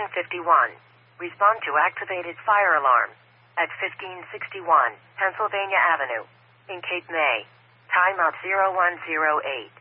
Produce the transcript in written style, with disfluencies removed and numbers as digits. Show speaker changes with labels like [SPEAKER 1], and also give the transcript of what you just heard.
[SPEAKER 1] 1051. Respond to activated fire alarm at 1561 Pennsylvania Avenue in Cape May. Timeout 0108.